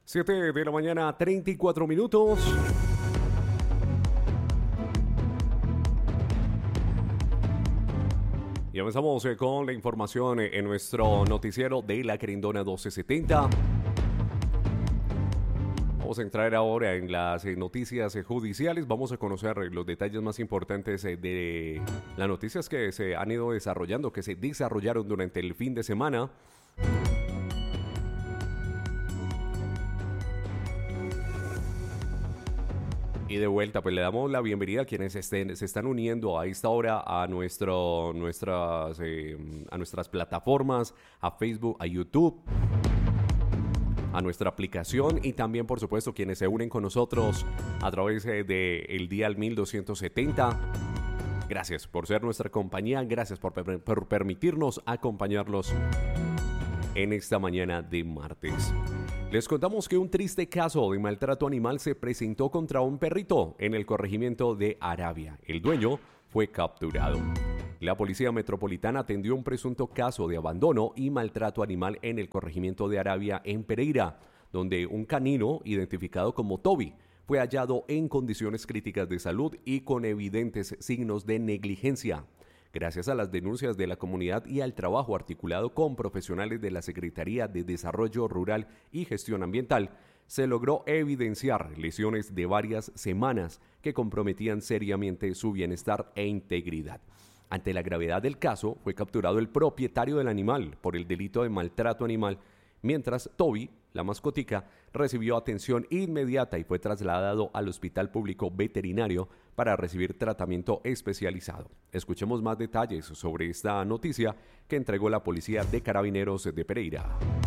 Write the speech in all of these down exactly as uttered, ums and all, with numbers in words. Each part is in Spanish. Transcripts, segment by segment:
siete de la mañana, treinta y cuatro minutos. Y avanzamos eh, con la información eh, en nuestro noticiero de La Querendona doce setenta. Vamos a entrar ahora en las eh, noticias eh, judiciales. Vamos a conocer eh, los detalles más importantes eh, de las noticias que se han ido desarrollando, que se desarrollaron durante el fin de semana. Y de vuelta, pues le damos la bienvenida a quienes estén, se están uniendo a esta hora a, nuestro, nuestras, eh, a nuestras plataformas, a Facebook, a YouTube, a nuestra aplicación y también, por supuesto, quienes se unen con nosotros a través eh, del Dial mil doscientos setenta. Gracias por ser nuestra compañía, gracias por, per- por permitirnos acompañarlos en esta mañana de martes. Les contamos que un triste caso de maltrato animal se presentó contra un perrito en el corregimiento de Arabia. El dueño fue capturado. La Policía Metropolitana atendió un presunto caso de abandono y maltrato animal en el corregimiento de Arabia en Pereira, donde un canino identificado como Toby fue hallado en condiciones críticas de salud y con evidentes signos de negligencia. Gracias a las denuncias de la comunidad y al trabajo articulado con profesionales de la Secretaría de Desarrollo Rural y Gestión Ambiental, se logró evidenciar lesiones de varias semanas que comprometían seriamente su bienestar e integridad. Ante la gravedad del caso, fue capturado el propietario del animal por el delito de maltrato animal, mientras Toby, la mascotica, recibió atención inmediata y fue trasladado al Hospital Público Veterinario para recibir tratamiento especializado. Escuchemos más detalles sobre esta noticia que entregó la Policía de Carabineros de Pereira.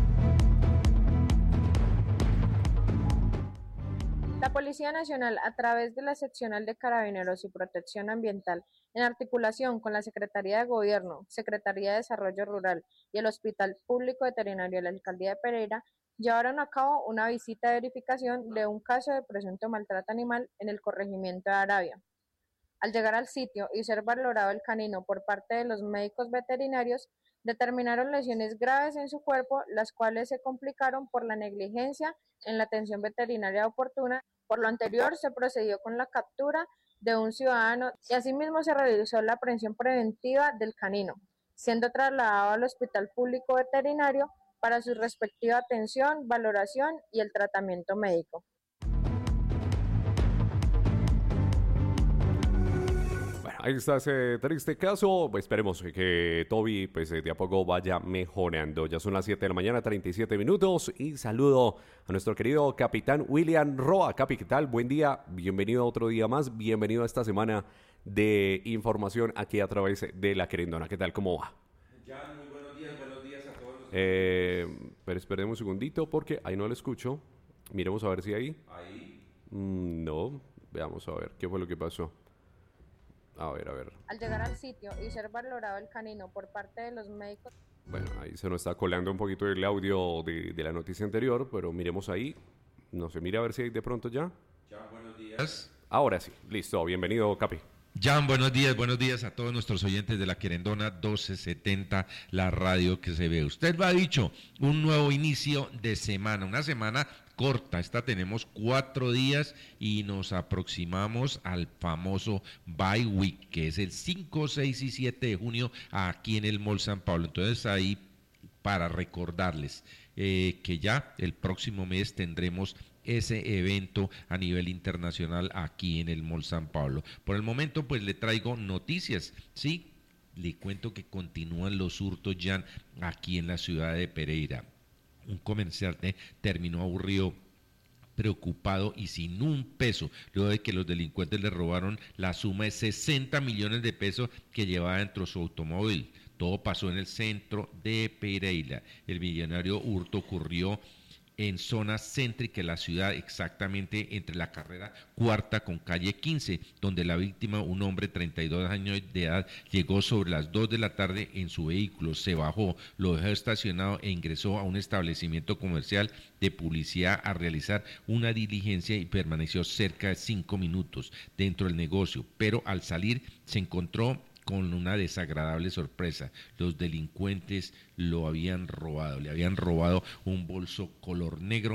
La Policía Nacional, a través de la Seccional de Carabineros y Protección Ambiental, en articulación con la Secretaría de Gobierno, Secretaría de Desarrollo Rural y el Hospital Público Veterinario de la Alcaldía de Pereira, llevaron a cabo una visita de verificación de un caso de presunto maltrato animal en el corregimiento de Arabia. Al llegar al sitio y ser valorado el canino por parte de los médicos veterinarios, determinaron lesiones graves en su cuerpo, las cuales se complicaron por la negligencia en la atención veterinaria oportuna. Por lo anterior, se procedió con la captura de un ciudadano y asimismo se realizó la aprehensión preventiva del canino, siendo trasladado al Hospital Público Veterinario para su respectiva atención, valoración y el tratamiento médico. Ahí está ese triste caso. Esperemos que Toby pues de a poco vaya mejorando. Ya son las siete de la mañana, treinta y siete minutos. Y saludo a nuestro querido capitán William Roa. Capi, ¿qué tal? Buen día. Bienvenido a otro día más. Bienvenido a esta semana de información aquí a través de La Querendona. ¿Qué tal? ¿Cómo va? Ya, muy buenos días. Buenos días a todos los Eh, pero esperemos un segundito porque ahí no lo escucho. Miremos a ver si ahí. Ahí. Mm, no. Veamos a ver qué fue lo que pasó. A ver, a ver. Al llegar al sitio y ser valorado el canino por parte de los médicos. Bueno, ahí se nos está colando un poquito el audio de, de la noticia anterior, pero miremos ahí. No se mira a ver si hay de pronto ya. Ya, buenos días. Ahora sí, listo. Bienvenido, Capi. Jan, buenos días, buenos días a todos nuestros oyentes de La Querendona doce setenta, la radio que se ve. Usted lo ha dicho, un nuevo inicio de semana, una semana corta. Esta tenemos cuatro días y nos aproximamos al famoso Bye Week, que es el cinco, seis y siete de junio aquí en el Mall San Pablo. Entonces ahí, para recordarles eh, que ya el próximo mes tendremos ese evento a nivel internacional aquí en el Mall San Pablo. Por el momento, pues le traigo noticias, ¿sí? Le cuento que continúan los hurtos ya aquí en la ciudad de Pereira. Un comerciante terminó aburrido, preocupado y sin un peso, luego de que los delincuentes le robaron la suma de sesenta millones de pesos que llevaba dentro de su automóvil. Todo pasó en el centro de Pereira. El millonario hurto ocurrió en zona céntrica de la ciudad, exactamente entre la carrera cuarta con calle quince, donde la víctima, un hombre de treinta y dos años de edad, llegó sobre las dos de la tarde en su vehículo, se bajó, lo dejó estacionado e ingresó a un establecimiento comercial de publicidad a realizar una diligencia y permaneció cerca de cinco minutos dentro del negocio, pero al salir se encontró con una desagradable sorpresa. Los delincuentes lo habían robado, le habían robado un bolso color negro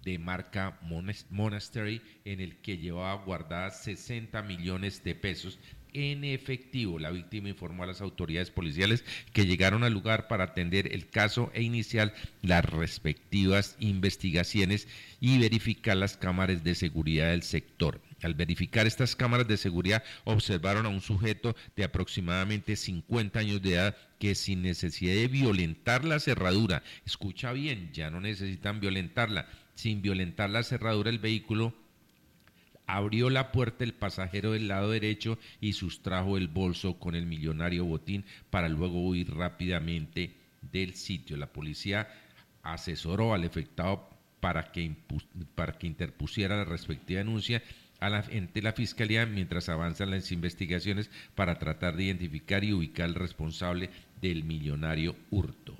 de marca Monastery, en el que llevaba guardadas sesenta millones de pesos en efectivo. La víctima informó a las autoridades policiales que llegaron al lugar para atender el caso e iniciar las respectivas investigaciones y verificar las cámaras de seguridad del sector. Al verificar estas cámaras de seguridad, observaron a un sujeto de aproximadamente cincuenta años de edad que, sin necesidad de violentar la cerradura, escucha bien, ya no necesitan violentarla, sin violentar la cerradura del vehículo, abrió la puerta del pasajero del lado derecho y sustrajo el bolso con el millonario botín para luego huir rápidamente del sitio. La policía asesoró al afectado para que, impu- para que interpusiera la respectiva denuncia a la, ante la Fiscalía, mientras avanzan las investigaciones para tratar de identificar y ubicar al responsable del millonario hurto.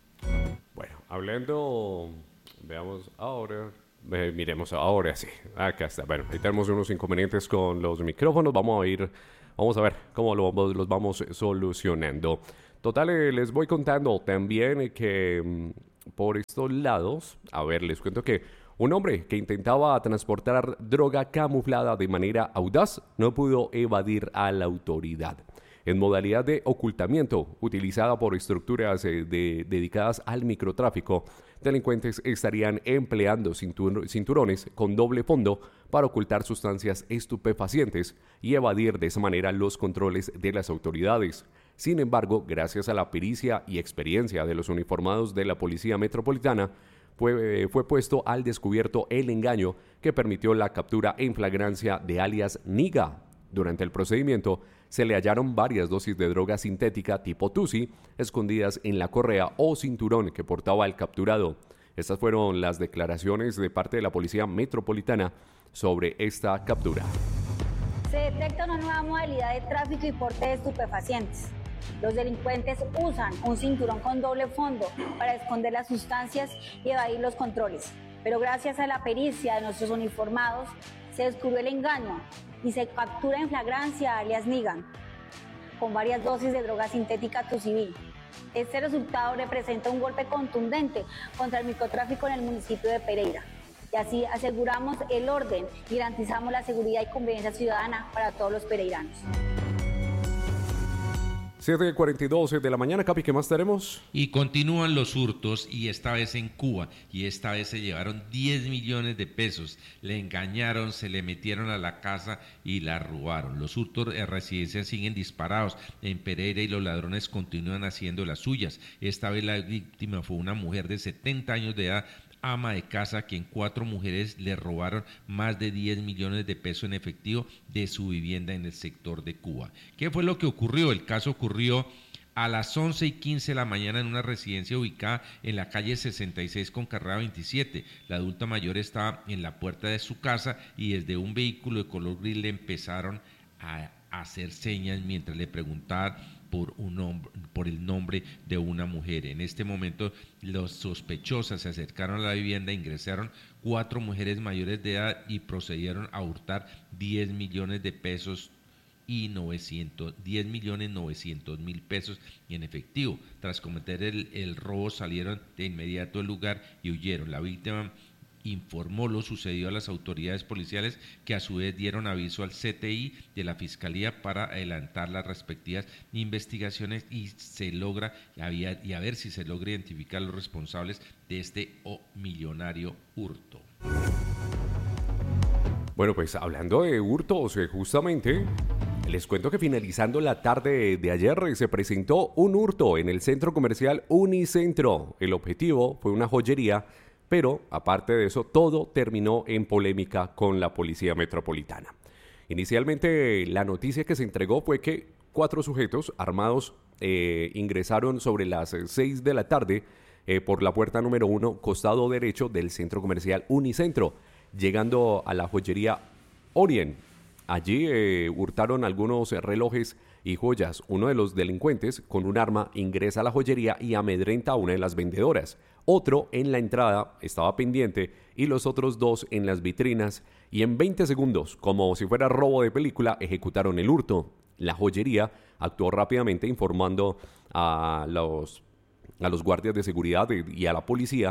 Bueno, hablando, veamos ahora, eh, miremos ahora, sí, acá está. Bueno, ahí tenemos unos inconvenientes con los micrófonos, vamos a ir, vamos a ver cómo lo, los vamos solucionando. Total, eh, les voy contando también que mm, por estos lados, a ver, les cuento que un hombre que intentaba transportar droga camuflada de manera audaz no pudo evadir a la autoridad. En modalidad de ocultamiento, utilizada por estructuras eh, de, dedicadas al microtráfico, delincuentes estarían empleando cintur- cinturones con doble fondo para ocultar sustancias estupefacientes y evadir de esa manera los controles de las autoridades. Sin embargo, gracias a la pericia y experiencia de los uniformados de la Policía Metropolitana, Fue, fue puesto al descubierto el engaño que permitió la captura en flagrancia de alias Niga. Durante el procedimiento se le hallaron varias dosis de droga sintética tipo Tusi escondidas en la correa o cinturón que portaba el capturado. Estas fueron las declaraciones de parte de la Policía Metropolitana sobre esta captura. Se detecta una nueva modalidad de tráfico y porte de estupefacientes. Los delincuentes usan un cinturón con doble fondo para esconder las sustancias y evadir los controles. Pero gracias a la pericia de nuestros uniformados, se descubrió el engaño y se captura en flagrancia a alias Nigan, con varias dosis de droga sintética Tusibil. Este resultado representa un golpe contundente contra el microtráfico en el municipio de Pereira. Y así aseguramos el orden y garantizamos la seguridad y convivencia ciudadana para todos los pereiranos. siete cuarenta y dos de la mañana, Capi, ¿qué más tenemos? Y continúan los hurtos, y esta vez en Cuba, y esta vez se llevaron diez millones de pesos, le engañaron, se le metieron a la casa y la robaron. Los hurtos de residencias siguen disparados en Pereira y los ladrones continúan haciendo las suyas. Esta vez la víctima fue una mujer de setenta años de edad, ama de casa, a quien cuatro mujeres le robaron más de diez millones de pesos en efectivo de su vivienda en el sector de Cuba. ¿Qué fue lo que ocurrió? El caso ocurrió a las once y quince de la mañana en una residencia ubicada en la calle sesenta y seis con carrera veintisiete. La adulta mayor estaba en la puerta de su casa y desde un vehículo de color gris le empezaron a hacer señas mientras le preguntaban por un hombre, por el nombre de una mujer. En este momento los sospechosas se acercaron a la vivienda, ingresaron cuatro mujeres mayores de edad y procedieron a hurtar diez millones de pesos y novecientos, diez millones novecientos mil pesos en efectivo. Tras cometer el, el robo salieron de inmediato del lugar y huyeron. La víctima informó lo sucedido a las autoridades policiales, que a su vez dieron aviso al C T I de la Fiscalía para adelantar las respectivas investigaciones y se logra y a ver si se logra identificar los responsables de este oh, millonario hurto. Bueno, pues hablando de hurtos, justamente les cuento que finalizando la tarde de ayer se presentó un hurto en el centro comercial Unicentro. El objetivo fue una joyería, pero aparte de eso, todo terminó en polémica con la Policía Metropolitana. Inicialmente, la noticia que se entregó fue que cuatro sujetos armados eh, ingresaron sobre las seis de la tarde eh, por la puerta número uno, costado derecho del centro comercial Unicentro, llegando a la joyería Orient. Allí eh, hurtaron algunos relojes y joyas. Uno de los delincuentes, con un arma, ingresa a la joyería y amedrenta a una de las vendedoras. Otro en la entrada estaba pendiente y los otros dos en las vitrinas, y en veinte segundos, como si fuera robo de película, ejecutaron el hurto. La joyería actuó rápidamente informando a los, a los guardias de seguridad y a la policía,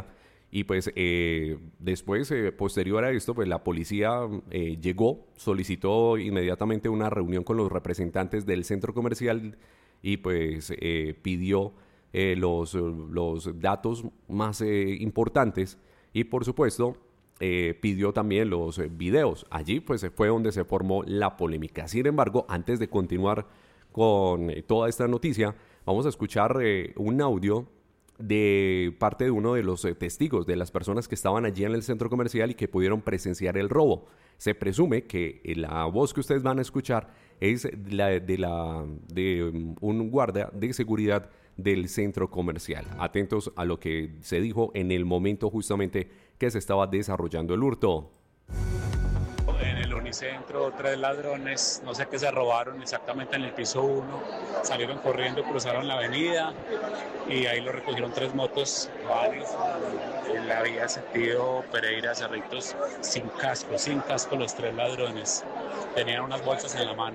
Y pues eh, después, eh, posterior a esto, pues la policía eh, llegó, solicitó inmediatamente una reunión con los representantes del centro comercial y pues eh, pidió eh, los, los datos más eh, importantes y por supuesto eh, pidió también los eh, videos. Allí pues fue donde se formó la polémica. Sin embargo, antes de continuar con eh, toda esta noticia, vamos a escuchar eh, un audio de parte de uno de los eh, testigos, de las personas que estaban allí en el centro comercial y que pudieron presenciar el robo. Se presume que eh, la voz que ustedes van a escuchar es la de, la, de um, un guardia de seguridad del centro comercial. Atentos a lo que se dijo en el momento justamente que se estaba desarrollando el hurto. En el Unicentro, tres ladrones, no sé qué se robaron exactamente en el piso uno, salieron corriendo, cruzaron la avenida y ahí lo recogieron tres motos, vanes, en la vía sentido Pereira, Cerritos, sin casco, sin casco los tres ladrones, tenían unas bolsas en la mano.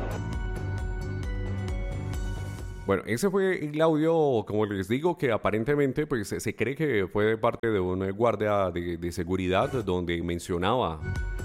Bueno, ese fue el audio, como les digo, que aparentemente pues se cree que fue de parte de un guardia de, de seguridad donde mencionaba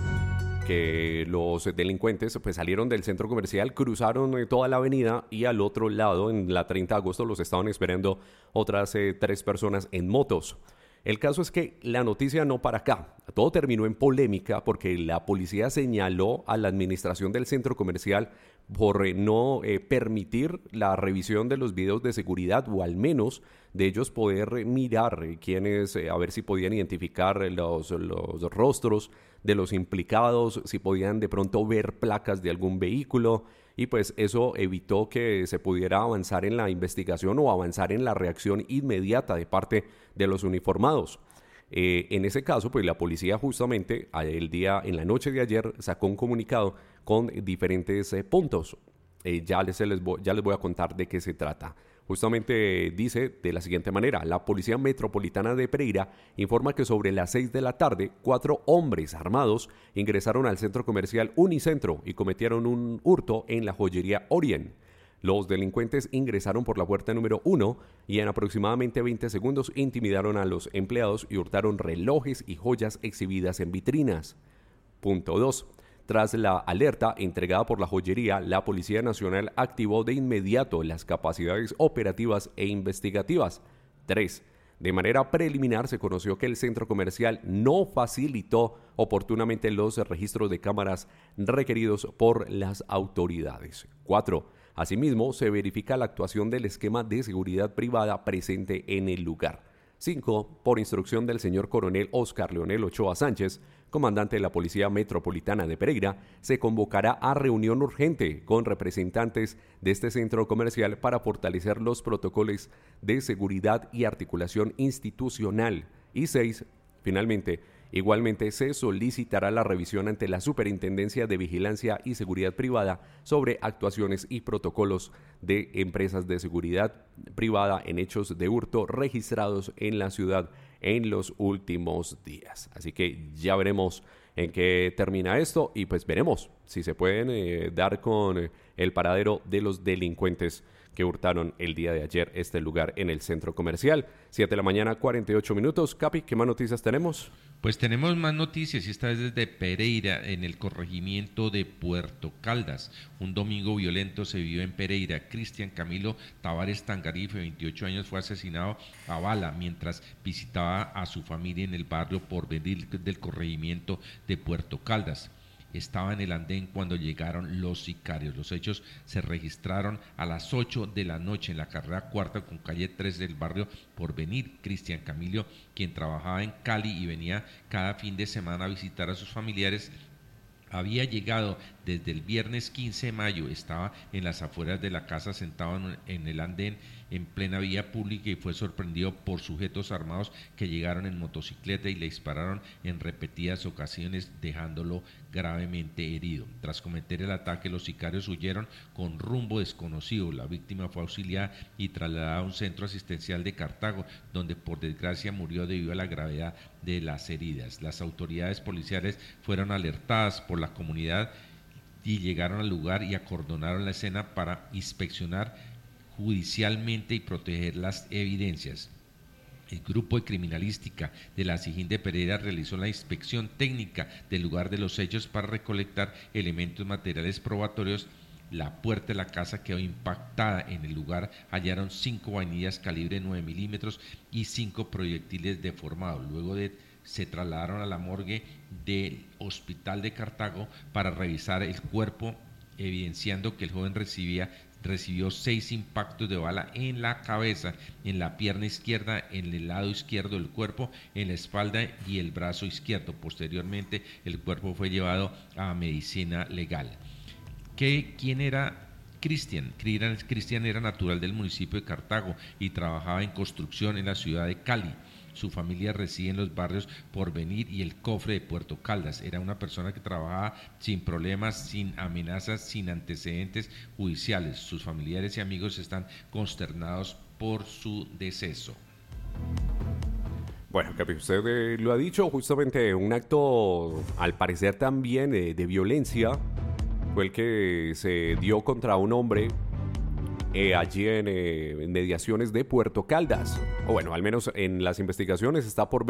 que los delincuentes pues salieron del centro comercial, cruzaron toda la avenida y al otro lado, en la treinta de agosto, los estaban esperando otras eh, tres personas en motos. El caso es que la noticia no para acá. Todo terminó en polémica porque la policía señaló a la administración del centro comercial por eh, no eh, permitir la revisión de los videos de seguridad o al menos de ellos poder eh, mirar eh, quiénes, eh, a ver si podían identificar eh, los, los rostros de los implicados, si podían de pronto ver placas de algún vehículo y pues eso evitó que se pudiera avanzar en la investigación o avanzar en la reacción inmediata de parte de los uniformados. Eh, en ese caso, pues la policía justamente el día, en la noche de ayer sacó un comunicado con diferentes eh, puntos. Eh, ya, les, les voy, ya les voy a contar de qué se trata. Justamente dice de la siguiente manera: la Policía Metropolitana de Pereira informa que sobre las seis de la tarde, cuatro hombres armados ingresaron al centro comercial Unicentro y cometieron un hurto en la joyería Orient. Los delincuentes ingresaron por la puerta número uno y en aproximadamente veinte segundos intimidaron a los empleados y hurtaron relojes y joyas exhibidas en vitrinas. Punto dos. Tras la alerta entregada por la joyería, la Policía Nacional activó de inmediato las capacidades operativas e investigativas. tres. De manera preliminar se conoció que el centro comercial no facilitó oportunamente los registros de cámaras requeridos por las autoridades. cuatro. Asimismo, se verifica la actuación del esquema de seguridad privada presente en el lugar. cinco. Por instrucción del señor coronel Oscar Leonel Ochoa Sánchez, comandante de la Policía Metropolitana de Pereira, se convocará a reunión urgente con representantes de este centro comercial para fortalecer los protocolos de seguridad y articulación institucional. Y seis. Finalmente, igualmente se solicitará la revisión ante la Superintendencia de Vigilancia y Seguridad Privada sobre actuaciones y protocolos de empresas de seguridad privada en hechos de hurto registrados en la ciudad en los últimos días. Así que ya veremos en qué termina esto y pues veremos si se pueden eh, dar con eh, el paradero de los delincuentes que hurtaron el día de ayer este lugar en el centro comercial. siete de la mañana, cuarenta y ocho minutos. Capi, ¿qué más noticias tenemos? Pues tenemos más noticias y esta vez desde Pereira, en el corregimiento de Puerto Caldas. Un domingo violento se vivió en Pereira. Cristian Camilo Tavares Tangarife, veintiocho años, fue asesinado a bala mientras visitaba a su familia en el barrio Porvenir del corregimiento de Puerto Caldas. Estaba en el andén cuando llegaron los sicarios. Los hechos se registraron a las ocho de la noche en la carrera cuarta con calle tres del barrio Porvenir. Cristian Camilo, quien trabajaba en Cali y venía cada fin de semana a visitar a sus familiares, había llegado desde el viernes quince de mayo, estaba en las afueras de la casa sentado en, en el andén en plena vía pública y fue sorprendido por sujetos armados que llegaron en motocicleta y le dispararon en repetidas ocasiones dejándolo gravemente herido. Tras cometer el ataque, los sicarios huyeron con rumbo desconocido. La víctima fue auxiliada y trasladada a un centro asistencial de Cartago, donde por desgracia murió debido a la gravedad de las heridas. Las autoridades policiales fueron alertadas por la comunidad y llegaron al lugar y acordonaron la escena para inspeccionar judicialmente y proteger las evidencias. El grupo de criminalística de la SIJIN de Pereira realizó la inspección técnica del lugar de los hechos para recolectar elementos materiales probatorios. La puerta de la casa quedó impactada. En el lugar hallaron cinco vainillas calibre nueve milímetros y cinco proyectiles deformados. Luego de se trasladaron a la morgue del Hospital de Cartago para revisar el cuerpo, evidenciando que el joven recibía recibió seis impactos de bala en la cabeza, en la pierna izquierda, en el lado izquierdo del cuerpo, en la espalda y el brazo izquierdo. Posteriormente, el cuerpo fue llevado a medicina legal. ¿Qué, ¿Quién era Cristian? Cristian era natural del municipio de Cartago y trabajaba en construcción en la ciudad de Cali. Su familia reside en los barrios Porvenir y El Cofre de Puerto Caldas. Era una persona que trabajaba sin problemas, sin amenazas, sin antecedentes judiciales. Sus familiares y amigos están consternados por su deceso. Bueno, Capi, usted eh, lo ha dicho, justamente un acto, al parecer también eh, de violencia, fue el que se dio contra un hombre Eh, allí en, eh, en mediaciones de Puerto Caldas, o bueno, al menos en las investigaciones está por ver